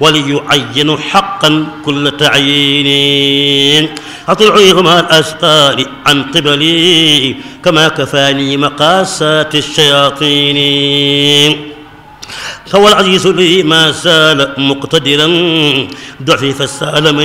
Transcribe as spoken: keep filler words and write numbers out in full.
وليعين حقا كل تعيين. أطيعهما الأسفار عن قبلي كما كفاني مقاسات الشياطين. فهو العزيز لي ما سال مقتدرا ضعفي فسال من